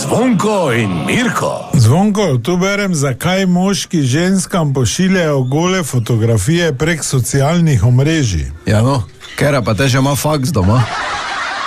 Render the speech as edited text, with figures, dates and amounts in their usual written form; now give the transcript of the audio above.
Zvonko in Mirko. Zvonko, tu berem, zakaj moški ženskam pošiljajo gole fotografije prek socialnih omrežij. Ja no, ker pa te že ima faks doma.